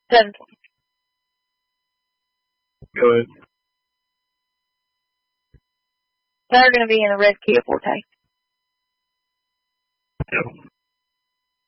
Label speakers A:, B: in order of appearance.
A: 720.
B: Go ahead.
A: They're going to be in a red Kia Forte.
B: Yep.